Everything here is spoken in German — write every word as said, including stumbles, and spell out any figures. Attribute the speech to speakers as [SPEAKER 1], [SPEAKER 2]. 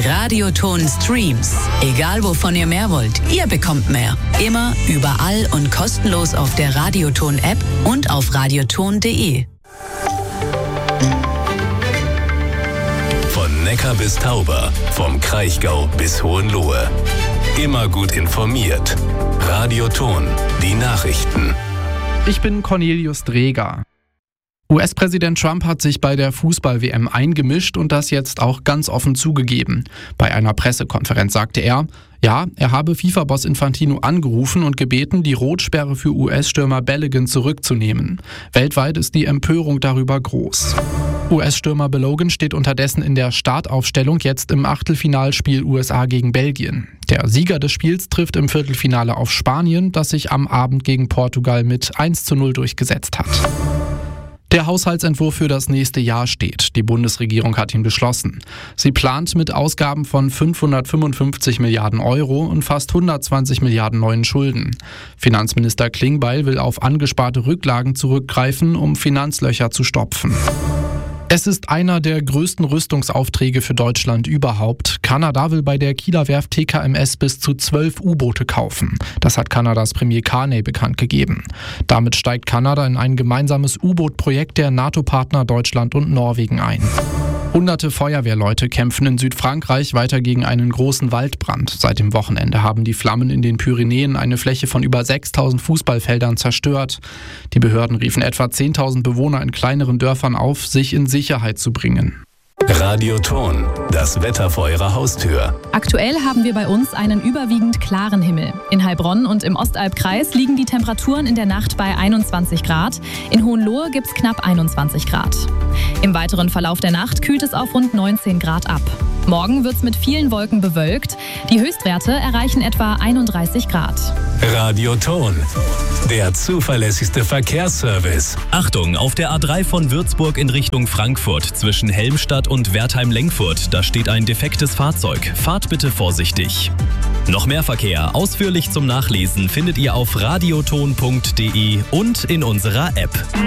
[SPEAKER 1] Radioton Streams. Egal wovon ihr mehr wollt, ihr bekommt mehr. Immer, überall und kostenlos auf der Radioton-App und auf radioton punkt de.
[SPEAKER 2] Von Neckar bis Tauber, vom Kraichgau bis Hohenlohe. Immer gut informiert. Radioton, die Nachrichten.
[SPEAKER 3] Ich bin Cornelius Dreger. U S-Präsident Trump hat sich bei der Fußball-W M eingemischt und das jetzt auch ganz offen zugegeben. Bei einer Pressekonferenz sagte er, ja, er habe FIFA-Boss Infantino angerufen und gebeten, die Rotsperre für U S-Stürmer Balogun zurückzunehmen. Weltweit ist die Empörung darüber groß. U S-Stürmer Balogun steht unterdessen in der Startaufstellung jetzt im Achtelfinalspiel U S A gegen Belgien. Der Sieger des Spiels trifft im Viertelfinale auf Spanien, das sich am Abend gegen Portugal mit eins zu null durchgesetzt hat. Der Haushaltsentwurf für das nächste Jahr steht. Die Bundesregierung hat ihn beschlossen. Sie plant mit Ausgaben von fünfhundertfünfundfünfzig Milliarden Euro und fast hundertzwanzig Milliarden neuen Schulden. Finanzminister Klingbeil will auf angesparte Rücklagen zurückgreifen, um Finanzlöcher zu stopfen. Es ist einer der größten Rüstungsaufträge für Deutschland überhaupt. Kanada will bei der Kieler Werft T K M S bis zu zwölf U-Boote kaufen. Das hat Kanadas Premier Carney bekannt gegeben. Damit steigt Kanada in ein gemeinsames U-Boot-Projekt der NATO-Partner Deutschland und Norwegen ein. Hunderte Feuerwehrleute kämpfen in Südfrankreich weiter gegen einen großen Waldbrand. Seit dem Wochenende haben die Flammen in den Pyrenäen eine Fläche von über sechstausend Fußballfeldern zerstört. Die Behörden riefen etwa zehntausend Bewohner in kleineren Dörfern auf, sich in Sicherheit zu bringen.
[SPEAKER 2] Radioton, das Wetter vor Ihrer Haustür.
[SPEAKER 4] Aktuell haben wir bei uns einen überwiegend klaren Himmel. In Heilbronn und im Ostalbkreis liegen die Temperaturen in der Nacht bei einundzwanzig Grad. In Hohenlohe gibt es knapp einundzwanzig Grad. Im weiteren Verlauf der Nacht kühlt es auf rund neunzehn Grad ab. Morgen wird es mit vielen Wolken bewölkt. Die Höchstwerte erreichen etwa einunddreißig Grad.
[SPEAKER 2] Radioton, der zuverlässigste Verkehrsservice.
[SPEAKER 5] Achtung, auf der A drei von Würzburg in Richtung Frankfurt zwischen Helmstadt und Wertheim-Lenkfurt, da steht ein defektes Fahrzeug. Fahrt bitte vorsichtig. Noch mehr Verkehr, ausführlich zum Nachlesen, findet ihr auf radioton punkt de und in unserer App.